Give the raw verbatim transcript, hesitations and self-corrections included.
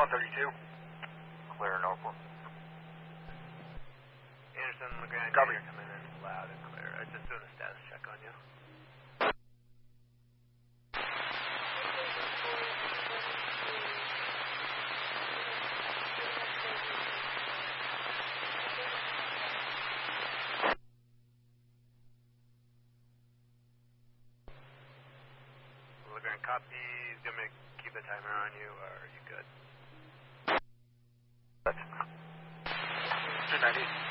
thirty-two. Clear Norfolk. Anderson, LeGrand, Copy. you're coming in loud and clear. I'm just doing a status check on you. LeGrand, copy. Do you want me to keep a timer on you, or are you good? That's two ninety.